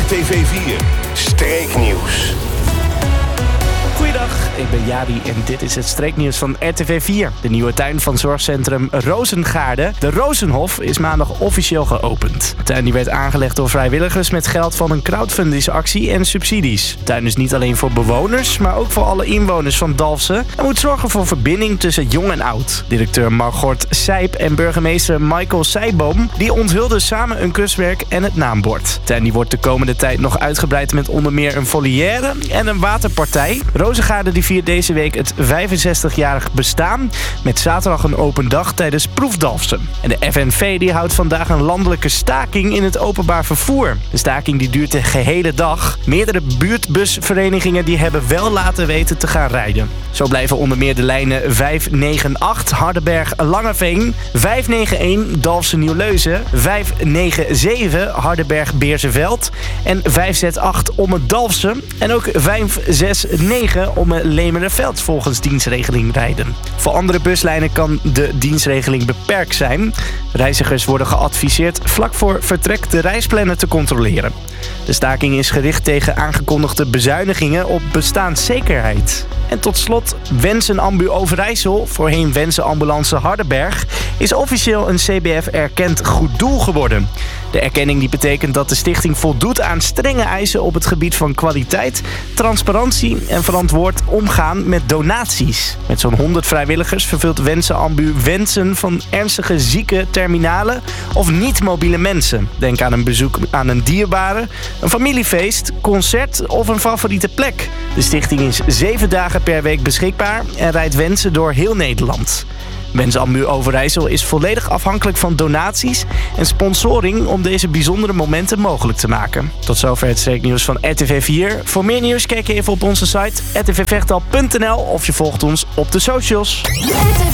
RTV 4 Streeknieuws. Goeiedag, ik ben Jadi en dit is het streeknieuws van RTV 4. De nieuwe tuin van zorgcentrum Rozengaarde, de Rozenhof, is maandag officieel geopend. De tuin die werd aangelegd door vrijwilligers met geld van een crowdfundingsactie en subsidies. De tuin is niet alleen voor bewoners, maar ook voor alle inwoners van Dalfsen en moet zorgen voor verbinding tussen jong en oud. Directeur Margot Sijp en burgemeester Michael Sijboom die onthulden samen een kunstwerk en het naambord. De tuin die wordt de komende tijd nog uitgebreid met onder meer een volière en een waterpartij. Rozengaarde die viert deze week het 65-jarig bestaan met zaterdag een open dag tijdens Proefdalfsen. En de FNV die houdt vandaag een landelijke staking in het openbaar vervoer. De staking die duurt de gehele dag. Meerdere buurtbusverenigingen die hebben wel laten weten te gaan rijden. Zo blijven onder meer de lijnen 598 Hardenberg-Langeveen, 591 Dalfsen-Nieuw-Leuzen, 597 Hardenberg-Beerseveld en 568 Ommen-Dalfsen en ook 569 om een Lemerenveld volgens dienstregeling rijden. Voor andere buslijnen kan de dienstregeling beperkt zijn. Reizigers worden geadviseerd vlak voor vertrek de reisplannen te controleren. De staking is gericht tegen aangekondigde bezuinigingen op bestaanszekerheid. En tot slot, Wensen Ambu Overijssel, voorheen Wensen Ambulance Hardenberg, is officieel een CBF erkend goed doel geworden. De erkenning die betekent dat de stichting voldoet aan strenge eisen op het gebied van kwaliteit, transparantie en verantwoord omgaan met donaties. Met zo'n 100 vrijwilligers vervult Wensen Ambu wensen van ernstige zieke, terminale of niet-mobiele mensen. Denk aan een bezoek aan een dierbare, een familiefeest, concert of een favoriete plek. De stichting is 7 dagen per week beschikbaar en rijdt wensen door heel Nederland. Wensen Ambu Overijssel is volledig afhankelijk van donaties en sponsoring om deze bijzondere momenten mogelijk te maken. Tot zover het streeknieuws van RTV 4. Voor meer nieuws kijk je even op onze site rtvvechtal.nl of je volgt ons op de socials.